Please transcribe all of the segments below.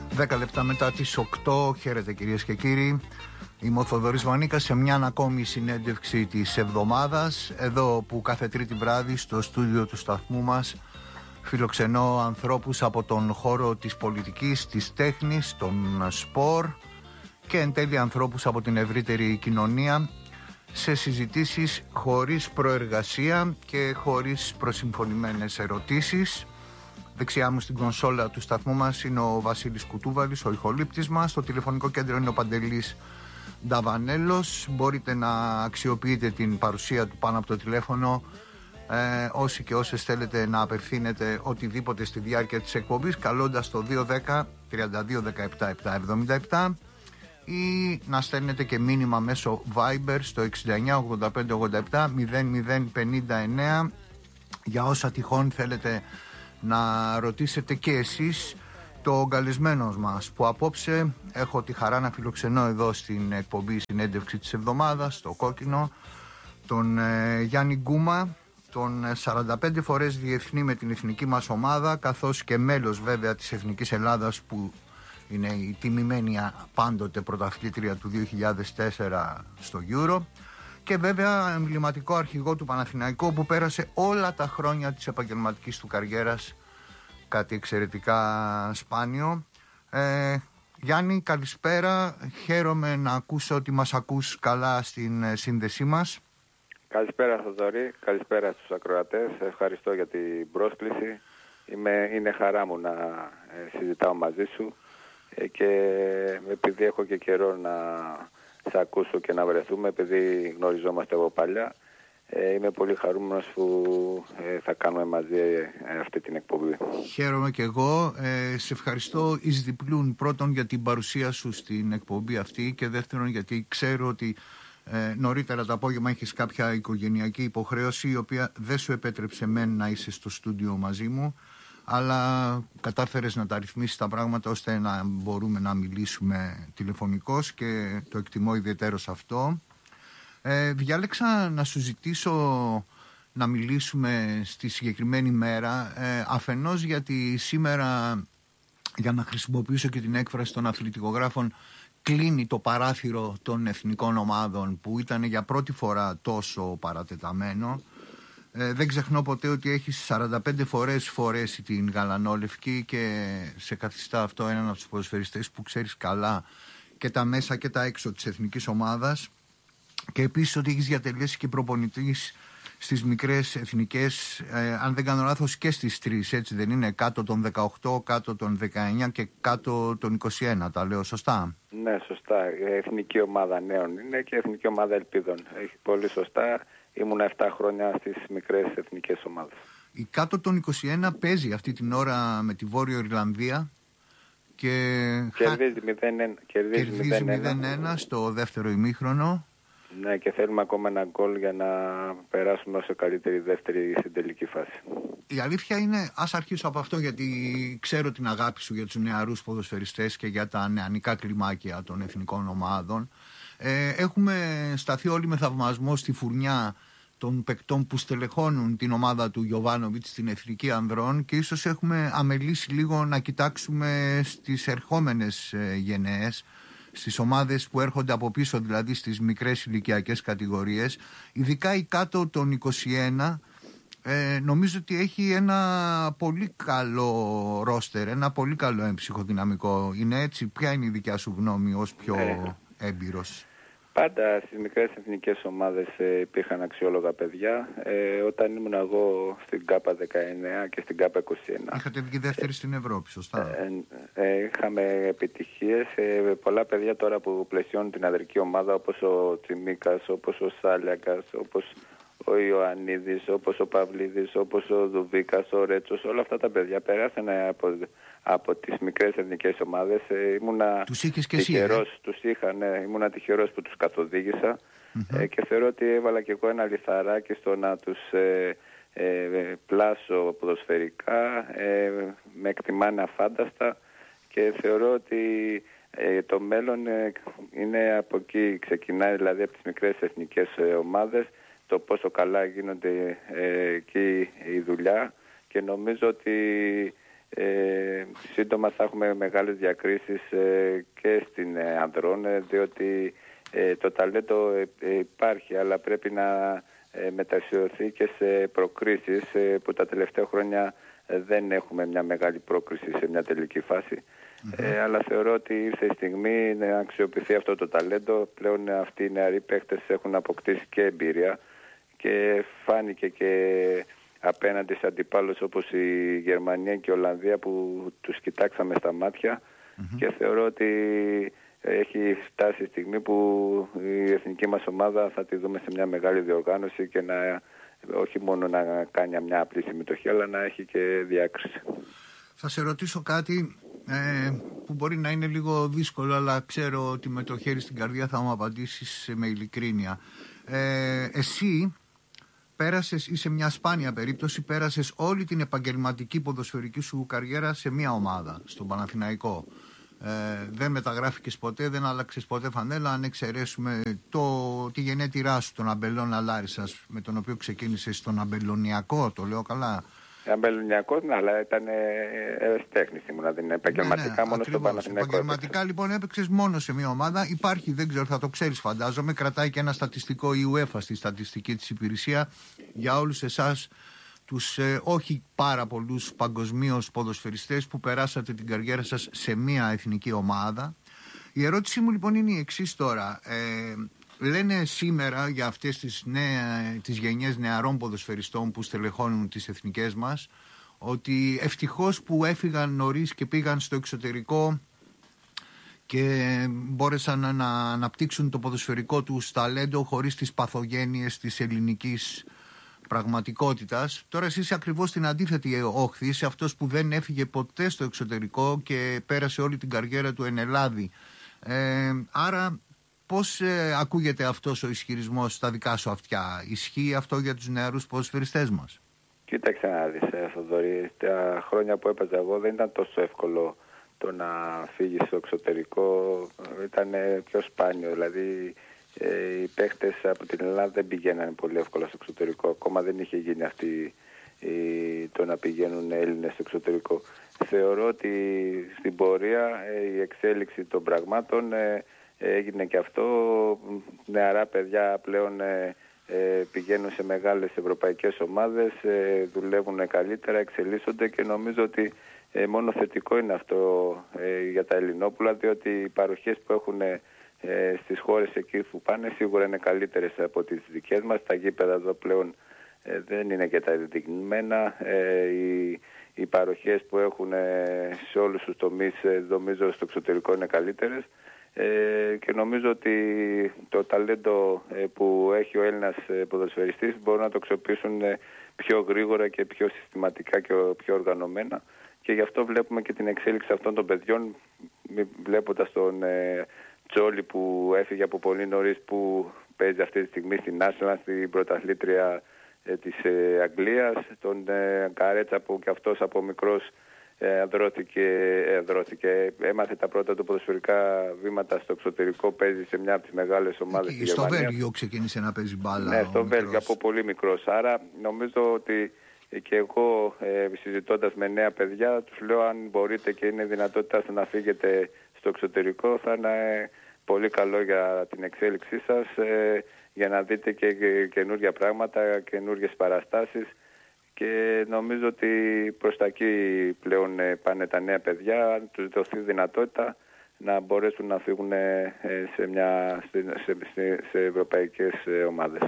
10 λεπτά μετά τις 8, χαίρετε κυρίες και κύριοι. Είμαι ο Θοδωρής Βανίκας σε μια ακόμη συνέντευξη της εβδομάδας. Εδώ που κάθε Τρίτη βράδυ στο στούντιο του σταθμού μας φιλοξενώ ανθρώπους από τον χώρο της πολιτικής, της τέχνης, των σπορ και εν τέλει ανθρώπους από την ευρύτερη κοινωνία σε συζητήσεις χωρίς προεργασία και χωρίς προσυμφωνημένες ερωτήσεις. Δεξιά μου στην κονσόλα του σταθμού μας είναι ο Βασίλης Κουτούβαλης, ο ηχολήπτης μας. Στο τηλεφωνικό κέντρο είναι ο Παντελής Νταβανέλος. Μπορείτε να αξιοποιείτε την παρουσία του πάνω από το τηλέφωνο όσοι και όσες θέλετε να απευθύνετε οτιδήποτε στη διάρκεια της εκπομπής, καλώντας το 210 32 17 777 ή να στέλνετε και μήνυμα μέσω Viber στο 69 85 87 00 59 για όσα τυχόν θέλετε να ρωτήσετε και εσείς το καλεσμένο μας, που απόψε έχω τη χαρά να φιλοξενώ εδώ στην εκπομπή συνέντευξη της εβδομάδας, στο Κόκκινο, τον Γιάννη Γκούμα, τον 45 φορές διεθνή με την εθνική μας ομάδα, καθώς και μέλος βέβαια της Εθνικής Ελλάδας, που είναι η τιμημένη πάντοτε πρωταθλήτρια του 2004 στο Euro, και βέβαια εμβληματικό αρχηγό του Παναθηναϊκού, που πέρασε όλα τα χρόνια της επαγγελματικής του καριέρας, κάτι εξαιρετικά σπάνιο. Γιάννη, καλησπέρα. Χαίρομαι να ακούσω ότι μας ακούς καλά στην σύνδεσή μας. Καλησπέρα Θοδωρή, καλησπέρα στους ακροατές. Ευχαριστώ για την πρόσκληση. Είναι χαρά μου να συζητάω μαζί σου και επειδή έχω και καιρό να σε ακούσω και να βρεθούμε, επειδή γνωριζόμαστε από παλιά, είμαι πολύ χαρούμενος που θα κάνουμε μαζί αυτή την εκπομπή. Χαίρομαι και εγώ. Σε ευχαριστώ εις διπλούν, πρώτον για την παρουσία σου στην εκπομπή αυτή και δεύτερον γιατί ξέρω ότι νωρίτερα το απόγευμα έχεις κάποια οικογενειακή υποχρέωση η οποία δεν σου επέτρεψε να είσαι στο στούντιο μαζί μου, αλλά κατάφερες να τα ρυθμίσεις τα πράγματα ώστε να μπορούμε να μιλήσουμε τηλεφωνικώς και το εκτιμώ ιδιαιτέρως αυτό. Διάλεξα να σου ζητήσω να μιλήσουμε στη συγκεκριμένη μέρα, αφενός γιατί σήμερα, για να χρησιμοποιήσω και την έκφραση των αθλητικογράφων, κλείνει το παράθυρο των εθνικών ομάδων που ήταν για πρώτη φορά τόσο παρατεταμένο. Δεν ξεχνώ ποτέ ότι έχεις 45 φορές φορέσει την γαλανόλευκη και σε καθιστά αυτό έναν από τους ποδοσφαιριστές που ξέρεις καλά και τα μέσα και τα έξω της εθνικής ομάδας, και επίσης ότι έχεις διατελέσει και προπονητής στις μικρές εθνικές, αν δεν κάνω λάθος και στις τρεις, έτσι δεν είναι, κάτω των 18, κάτω των 19 και κάτω των 21, τα λέω σωστά? Ναι, σωστά. Εθνική ομάδα νέων είναι και εθνική ομάδα ελπίδων. Έχει πολύ σωστά. Ήμουν 7 χρόνια στις μικρές εθνικές ομάδες. Η κάτω των 21 παίζει αυτή την ώρα με τη Βόρειο Ιρλανδία και κερδίζει 0-1 στο δεύτερο ημίχρονο. Ναι, και θέλουμε ακόμα ένα γκολ για να περάσουμε όσο καλύτερη δεύτερη στην τελική φάση. Η αλήθεια είναι, ας αρχίσω από αυτό, γιατί ξέρω την αγάπη σου για τους νεαρούς ποδοσφαιριστές και για τα νεανικά κλιμάκια των εθνικών ομάδων. Έχουμε σταθεί όλοι με θαυμασμό στη φουρνιά των παικτών που στελεχώνουν την ομάδα του Γιοβάνοβιτς στην εθνική ανδρών και ίσως έχουμε αμελήσει λίγο να κοιτάξουμε στις ερχόμενες γενναίες, στις ομάδες που έρχονται από πίσω, δηλαδή στις μικρές ηλικιακές κατηγορίες, ειδικά η κάτω των 21. Νομίζω ότι έχει ένα πολύ καλό ρόστερ, ένα πολύ καλό έμψυχο δυναμικό. Είναι έτσι? Ποια είναι η δικιά σου γνώμη ως πιο έμπειρος? Πάντα στις μικρές εθνικές ομάδες υπήρχαν αξιόλογα παιδιά. Όταν ήμουν εγώ στην ΚΑΠΑ 19 και στην ΚΑΠΑ 21. Είχατε βγει δεύτερη στην Ευρώπη, σωστά? Είχαμε επιτυχίες. Πολλά παιδιά τώρα που πλαισιώνουν την αδερφική ομάδα, όπως ο Τσιμίκας, όπως ο Σάλιακας, όπως ο Ιωαννίδης, όπως ο Παυλίδης, όπως ο Δουβίκας, ο Ρέτσος, όλα αυτά τα παιδιά περάσανε από τις μικρές εθνικές ομάδες. Τους είχες και εσύ? Ήμουνα τυχερός που τους καθοδήγησα και θεωρώ ότι έβαλα και εγώ ένα λιθαράκι στο να τους πλάσω ποδοσφαιρικά. Με εκτιμάνε αφάνταστα και θεωρώ ότι το μέλλον είναι από εκεί, ξεκινάει δηλαδή από τις μικρές εθνικές ομάδες, το πόσο καλά γίνονται εκεί η δουλειά, και νομίζω ότι Σύντομα θα έχουμε μεγάλες διακρίσεις και στην ανδρών, διότι το ταλέντο υπάρχει, αλλά πρέπει να μετασιωθεί και σε προκρίσεις που τα τελευταία χρόνια δεν έχουμε μια μεγάλη πρόκριση σε μια τελική φάση. Αλλά θεωρώ ότι ήρθε η στιγμή να αξιοποιηθεί αυτό το ταλέντο. Πλέον αυτοί οι νεαροί παίχτες έχουν αποκτήσει και εμπειρία και φάνηκε και απέναντι σε αντιπάλους όπως η Γερμανία και η Ολλανδία που τους κοιτάξαμε στα μάτια και θεωρώ ότι έχει φτάσει η στιγμή που η εθνική μας ομάδα θα τη δούμε σε μια μεγάλη διοργάνωση και όχι μόνο να κάνει μια απλή συμμετοχή, αλλά να έχει και διάκριση. Θα σε ρωτήσω κάτι που μπορεί να είναι λίγο δύσκολο, αλλά ξέρω ότι με το χέρι στην καρδιά θα μου απαντήσεις με ειλικρίνεια. Εσύ είσαι μια σπάνια περίπτωση, πέρασες όλη την επαγγελματική ποδοσφαιρική σου καριέρα σε μια ομάδα, στον Παναθηναϊκό. Δεν μεταγράφηκες ποτέ, δεν άλλαξες ποτέ φανέλα, αν εξαιρέσουμε τη γενέτειρά σου, τον Αμπελώνα Λάρισσας, με τον οποίο ξεκίνησες στον Αμπελωνιακό, το λέω καλά. Αμπελωνιακό, αλλά ήταν τέχνης ήμουν, δεν είναι επαγγελματικά, μόνο στον Παναθηναϊκό. Επαγγελματικά λοιπόν έπαιξες μόνο σε μια ομάδα. Υπάρχει, δεν ξέρω, θα το ξέρεις φαντάζομαι, κρατάει και ένα στατιστικό η UEFA στη στατιστική της υπηρεσία για όλους εσάς τους όχι πάρα πολλούς παγκοσμίως ποδοσφαιριστές που περάσατε την καριέρα σας σε μια εθνική ομάδα. Η ερώτησή μου λοιπόν είναι η εξής τώρα. Λένε σήμερα για αυτές τις γενιές νεαρών ποδοσφαιριστών που στελεχώνουν τις εθνικές μας ότι ευτυχώς που έφυγαν νωρίς και πήγαν στο εξωτερικό και μπόρεσαν να αναπτύξουν το ποδοσφαιρικό τους ταλέντο χωρίς τις παθογένειες της ελληνικής πραγματικότητας. Τώρα εσύ είσαι ακριβώς στην αντίθετη όχθη, είσαι αυτός που δεν έφυγε ποτέ στο εξωτερικό και πέρασε όλη την καριέρα του εν Ελλάδη. Άρα πώς ακούγεται αυτός ο ισχυρισμός στα δικά σου αυτιά? Ισχύει αυτό για τους νεαρούς ποδοσφαιριστές μας? Κοίταξε να δεις, Θοδωρή, τα χρόνια που έπαιζα εγώ δεν ήταν τόσο εύκολο το να φύγεις στο εξωτερικό, ήταν πιο σπάνιο, δηλαδή οι παίχτες από την Ελλάδα δεν πηγαίνανε πολύ εύκολα στο εξωτερικό, ακόμα δεν είχε γίνει αυτή το να πηγαίνουν Έλληνες στο εξωτερικό. Θεωρώ ότι στην πορεία η εξέλιξη των πραγμάτων έγινε και αυτό, νεαρά παιδιά πλέον πηγαίνουν σε μεγάλες ευρωπαϊκές ομάδες, δουλεύουν καλύτερα, εξελίσσονται και νομίζω ότι μόνο θετικό είναι αυτό για τα Ελληνόπουλα, διότι οι παροχές που έχουν στις χώρες εκεί που πάνε σίγουρα είναι καλύτερες από τις δικές μας. Τα γήπεδα εδώ πλέον δεν είναι και τα δεδειγμένα. Οι παροχές που έχουν σε όλους τους τομείς νομίζω στο εξωτερικό είναι καλύτερες. Και νομίζω ότι το ταλέντο που έχει ο Έλληνας ποδοσφαιριστής μπορούν να το αξιοποιήσουν πιο γρήγορα και πιο συστηματικά και πιο οργανωμένα και γι' αυτό βλέπουμε και την εξέλιξη αυτών των παιδιών, βλέποντας τον Τζόλι που έφυγε από πολύ νωρίς, που παίζει αυτή τη στιγμή στην Arsenal, στην πρωταθλήτρια της Αγγλίας, τον Καρέτσα που και αυτός από μικρός δρώθηκε, έμαθε τα πρώτα του ποδοσφαιρικά βήματα στο εξωτερικό, παίζει σε μια από τις μεγάλες ομάδες της Γερμανίας. Στο Βέλγιο ξεκίνησε να παίζει μπάλα. Ναι, στο Βέλγιο από πολύ μικρός. Άρα νομίζω ότι και εγώ συζητώντας με νέα παιδιά τους λέω, αν μπορείτε και είναι δυνατότητα να φύγετε στο εξωτερικό, θα είναι πολύ καλό για την εξέλιξή σας, για να δείτε και καινούργια πράγματα, καινούργιες παραστάσεις. Και νομίζω ότι προς τα εκεί πλέον πάνε τα νέα παιδιά, αν τους δοθεί δυνατότητα να μπορέσουν να φύγουν σε ευρωπαϊκές ομάδες.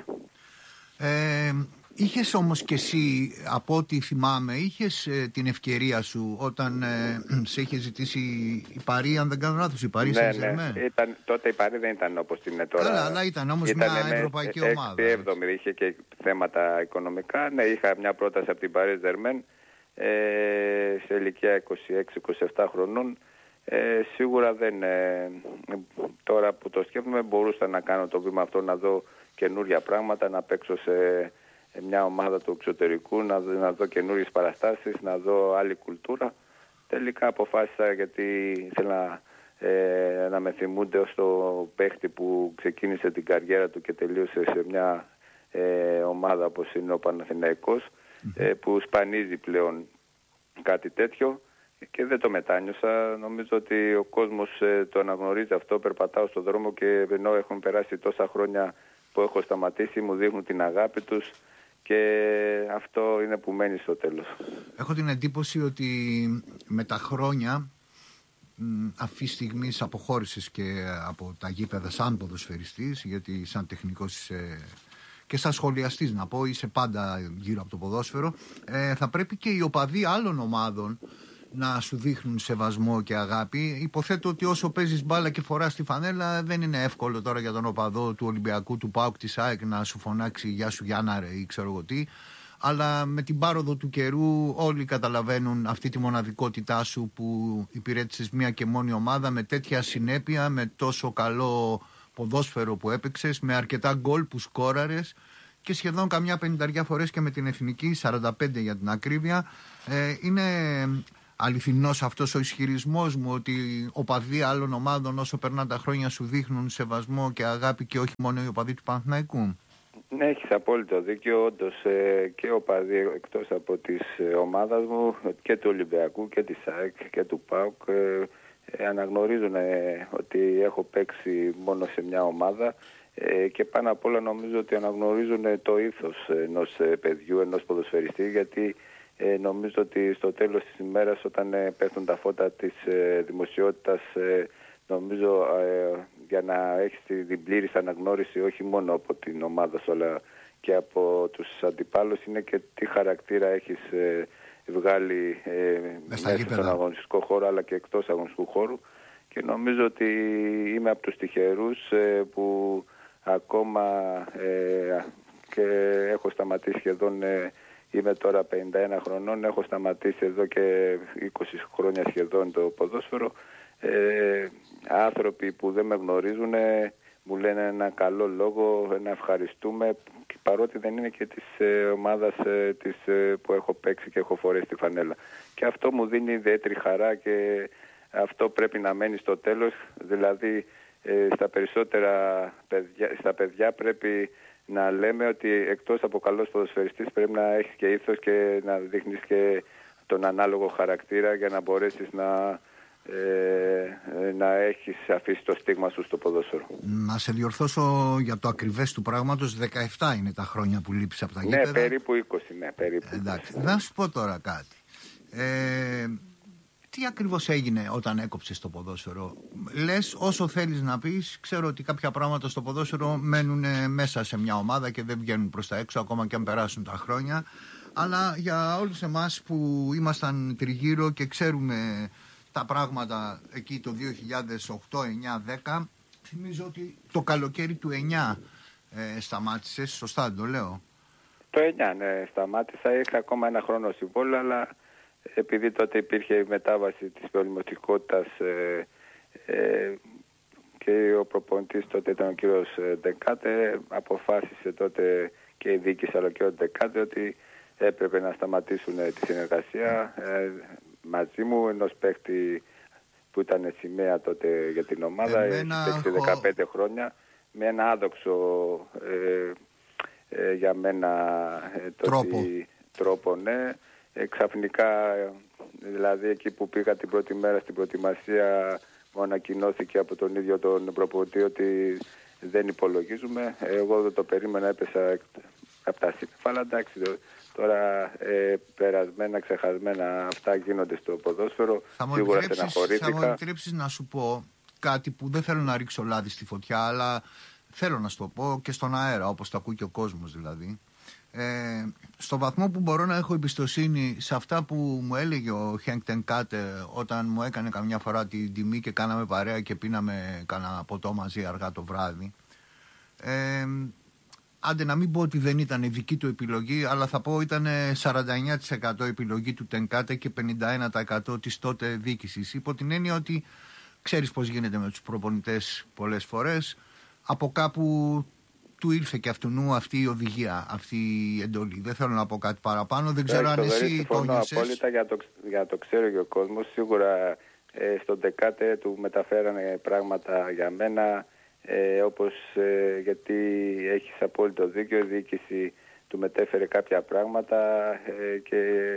Είχες όμως και εσύ, από ό,τι θυμάμαι, είχες την ευκαιρία σου όταν σε είχε ζητήσει η Παρί, αν δεν κάνω λάθος, η Παρί Ναι. Τότε η Παρί δεν ήταν όπως την είναι τώρα. Καλά, αλλά ήταν όμως μια ευρωπαϊκή ομάδα. 6η, είχε και θέματα οικονομικά. Ναι, είχα μια πρόταση από την Παρί Ζερμέν σε ηλικία 26-27 χρονών. Σίγουρα δεν, τώρα που το σκέφτομαι, μπορούσα να κάνω το βήμα αυτό, να δω καινούρια πράγματα, να παίξω σε μια ομάδα του εξωτερικού, να δω καινούριες παραστάσεις, να δω άλλη κουλτούρα. Τελικά αποφάσισα, γιατί ήθελα να με θυμούνται ως το παίχτη που ξεκίνησε την καριέρα του και τελείωσε σε μια ομάδα όπως είναι ο Παναθηναϊκός, που σπανίζει πλέον κάτι τέτοιο. και δεν το μετάνιωσα. Νομίζω ότι ο κόσμος το αναγνωρίζει αυτό. Περπατάω στον δρόμο και ενώ έχουν περάσει τόσα χρόνια που έχω σταματήσει, μου δείχνουν την αγάπη τους και αυτό είναι που μένει στο τέλος. Έχω την εντύπωση ότι με τα χρόνια, αυτή τη στιγμή αποχώρησες και από τα γήπεδα σαν ποδοσφαιριστής, γιατί σαν τεχνικός και σαν σχολιαστής να πω, είσαι πάντα γύρω από το ποδόσφαιρο, θα πρέπει και οι οπαδοί άλλων ομάδων να σου δείχνουν σεβασμό και αγάπη. Υποθέτω ότι όσο παίζεις μπάλα και φοράς τη φανέλα, δεν είναι εύκολο τώρα για τον οπαδό του Ολυμπιακού, του ΠΑΟΚ, της ΑΕΚ να σου φωνάξει «Γεια σου Γιάννα ρε» ή ξέρω εγώ τι. Αλλά με την πάροδο του καιρού όλοι καταλαβαίνουν αυτή τη μοναδικότητά σου που υπηρέτησες μία και μόνη ομάδα με τέτοια συνέπεια, με τόσο καλό ποδόσφαιρο που έπαιξες, με αρκετά γκολ που σκόραρες και σχεδόν καμιά 50 φορές και με την εθνική, 45 για την ακρίβεια. Είναι αληθινός αυτός ο ισχυρισμός μου ότι οπαδοί άλλων ομάδων όσο περνάνε τα χρόνια σου δείχνουν σεβασμό και αγάπη και όχι μόνο οι οπαδοί του Παναθηναϊκού? Ναι, έχεις απόλυτο δίκιο. Όντως και οπαδοί εκτός από της ομάδας μου και του Ολυμπιακού και της ΑΕΚ και του ΠΑΟΚ αναγνωρίζουν ότι έχω παίξει μόνο σε μια ομάδα και πάνω απ' όλα νομίζω ότι αναγνωρίζουν το ήθος ενός παιδιού, ενός ποδοσφαιριστή, γιατί νομίζω ότι στο τέλος της ημέρας όταν πέφτουν τα φώτα της δημοσιότητας, νομίζω για να έχεις την πλήρης αναγνώριση όχι μόνο από την ομάδα σου αλλά και από τους αντιπάλους είναι και τι χαρακτήρα έχεις βγάλει μέσα στον αγωνιστικό χώρο αλλά και εκτός αγωνιστικού χώρου, και νομίζω ότι είμαι από τους τυχερούς που ακόμα και έχω σταματήσει σχεδόν, είμαι τώρα 51 χρονών, έχω σταματήσει εδώ και 20 χρόνια σχεδόν το ποδόσφαιρο. Άνθρωποι που δεν με γνωρίζουν μου λένε ένα καλό λόγο, να ευχαριστούμε, παρότι δεν είναι και της ομάδας που έχω παίξει και έχω φορέσει τη φανέλα. Και αυτό μου δίνει ιδιαίτερη χαρά και αυτό πρέπει να μένει στο τέλος. Δηλαδή στα παιδιά πρέπει να λέμε ότι εκτός από καλός ποδοσφαιριστής πρέπει να έχεις και ήθος και να δείχνεις και τον ανάλογο χαρακτήρα για να μπορέσεις να έχεις αφήσει το στίγμα σου στο ποδόσφαιρο. Να σε διορθώσω για το ακριβές του πράγματος, 17 είναι τα χρόνια που λείπεις από τα γήπεδα. Ναι, περίπου 20, ναι, περίπου. Εντάξει, να σου πω τώρα κάτι. Τι ακριβώς έγινε όταν έκοψες το ποδόσφαιρο? Λες όσο θέλεις να πεις, ξέρω ότι κάποια πράγματα στο ποδόσφαιρο μένουν μέσα σε μια ομάδα και δεν βγαίνουν προς τα έξω ακόμα και αν περάσουν τα χρόνια, αλλά για όλους εμάς που ήμασταν τριγύρω και ξέρουμε τα πράγματα εκεί το 2008, 9, 10, θυμίζω ότι το καλοκαίρι του 9 σταμάτησες, σωστά το λέω? Το 9 ναι, σταμάτησα, είχα ακόμα ένα χρόνο συμβόλαιο, αλλά επειδή τότε υπήρχε η μετάβαση της πολυμορφικότητας και ο προπονητής τότε ήταν ο κύριος Ντεκάτε, αποφάσισε τότε και η διοίκηση αλλά και ο Ντεκάτε ότι έπρεπε να σταματήσουν τη συνεργασία μαζί μου, ενός παίκτη που ήταν σημαία τότε για την ομάδα, έχει παίξει 15 χρόνια με ένα άδοξο για μένα τρόπο ναι. Ξαφνικά, δηλαδή εκεί που πήγα την πρώτη μέρα στην προετοιμασία, μου ανακοινώθηκε από τον ίδιο τον προπονητή ότι δεν υπολογίζουμε. Εγώ δεν το περίμενα, έπεσα από τα σύννεφα, αλλά εντάξει, τώρα περασμένα, ξεχασμένα αυτά γίνονται στο ποδόσφαιρο. Σίγουρα στεναχωρήθηκα. Θα μου επιτρέψεις να σου πω κάτι που δεν θέλω να ρίξω λάδι στη φωτιά, αλλά θέλω να σου το πω και στον αέρα, όπως το ακούει και ο κόσμος δηλαδή. Στο βαθμό που μπορώ να έχω εμπιστοσύνη σε αυτά που μου έλεγε ο Χένκ Τενκάτε όταν μου έκανε καμιά φορά την τιμή και κάναμε παρέα και πίναμε κανένα ποτό μαζί αργά το βράδυ, άντε να μην πω ότι δεν ήταν δική του επιλογή, αλλά θα πω ήταν 49% επιλογή του Τενκάτε και 51% της τότε διοίκησης, υπό την έννοια ότι ξέρεις πως γίνεται με τους προπονητές πολλές φορές, από κάπου του ήρθε και αυτού αυτή η οδηγία, αυτή η εντολή. Δεν θέλω να πω κάτι παραπάνω, δεν ξέρω αν εσύ το νιώσες. Απόλυτα, για το ξέρω και ο κόσμος. Σίγουρα στον Τεκάτε του μεταφέρανε πράγματα για μένα, όπως γιατί έχεις απόλυτο δίκιο, η διοίκηση του μετέφερε κάποια πράγματα και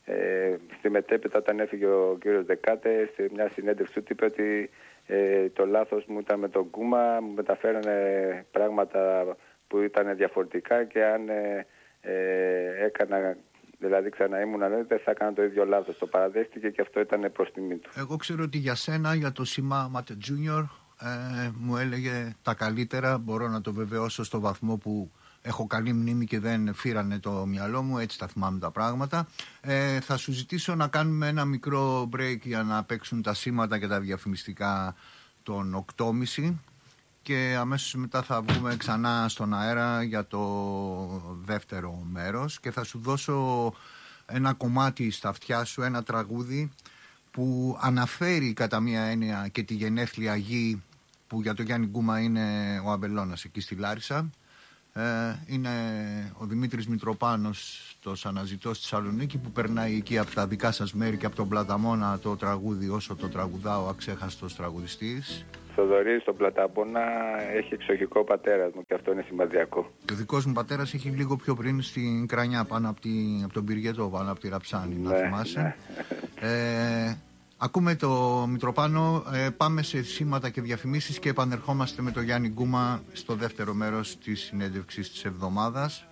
Στη μετέπειτα, όταν έφυγε ο κύριος Δεκάτε, σε μια συνέντευξη του είπε ότι το λάθος μου ήταν με τον Κούμα, μου μεταφέρανε πράγματα που ήταν διαφορετικά και αν έκανα, δηλαδή ξανά ήμουν δεν θα έκανα το ίδιο λάθος. Το παραδέχτηκε και αυτό ήταν προς τιμή του. Εγώ ξέρω ότι για σένα, για το Σιμά Μάτε Junior, μου έλεγε τα καλύτερα, μπορώ να το βεβαιώσω στο βαθμό που έχω καλή μνήμη και δεν φύρανε το μυαλό μου, έτσι τα θυμάμαι τα πράγματα. Θα σου ζητήσω να κάνουμε ένα μικρό break για να παίξουν τα σήματα και τα διαφημιστικά των 8.30 και αμέσως μετά θα βγούμε ξανά στον αέρα για το δεύτερο μέρος και θα σου δώσω ένα κομμάτι στα αυτιά σου, ένα τραγούδι που αναφέρει κατά μία έννοια και τη γενέθλια γη που για το Γιάννη Γκούμα είναι ο Αμπελώνας εκεί στη Λάρισα. Είναι ο Δημήτρης Μητροπάνος, το αναζητώ στη Θεσσαλονίκη, που περνάει εκεί από τα δικά σας μέρη και από τον Πλαταμόνα το τραγούδι όσο το τραγουδά ο αξέχαστος τραγουδιστής. Θοδωρή, στον Πλαταμόνα έχει εξοχικό πατέρας μου και αυτό είναι σημαντικό. Και ο δικός μου πατέρας έχει λίγο πιο πριν στην Κρανιά πάνω από τον Πυργετό, πάνω από τη Ραψάνη, να θυμάσαι. Ακούμε το Μητροπάνο, πάμε σε σήματα και διαφημίσεις και επανερχόμαστε με τον Γιάννη Γκούμα στο δεύτερο μέρος της συνέντευξης της εβδομάδας.